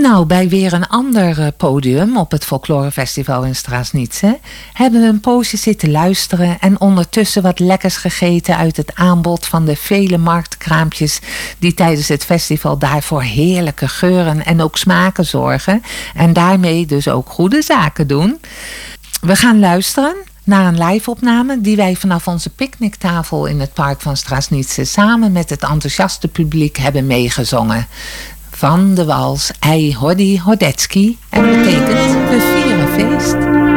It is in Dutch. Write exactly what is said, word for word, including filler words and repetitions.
Nou, bij weer een ander uh, podium op het Folklorefestival in Straßnitze hebben we een poosje zitten luisteren en ondertussen wat lekkers gegeten uit het aanbod van de vele marktkraampjes die tijdens het festival daarvoor heerlijke geuren en ook smaken zorgen en daarmee dus ook goede zaken doen. We gaan luisteren naar een live-opname die wij vanaf onze picknicktafel in het park van Straßnitze samen met het enthousiaste publiek hebben meegezongen. Van de wals Ei Hoddy Hodetski en betekent we vieren feest.